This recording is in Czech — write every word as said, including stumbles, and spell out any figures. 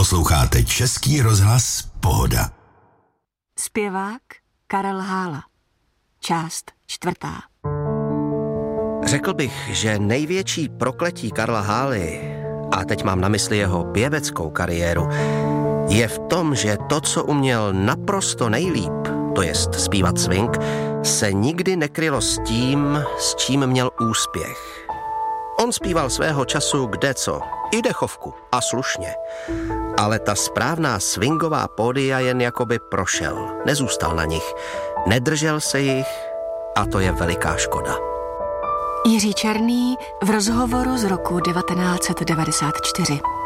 Posloucháte Český rozhlas Pohoda. Zpěvák Karel Hála. Část čtvrtá. Řekl bych, že největší prokletí Karla Hály, a teď mám na mysli jeho pěveckou kariéru, je v tom, že to, co uměl naprosto nejlíp, to jest zpívat swing, se nikdy nekrylo s tím, s čím měl úspěch. On zpíval svého času kdeco, i dechovku a slušně, ale ta správná swingová pódia jen jakoby prošel, nezůstal na nich, nedržel se jich a to je veliká škoda. Jiří Černý v rozhovoru z roku devatenáct set devadesát čtyři.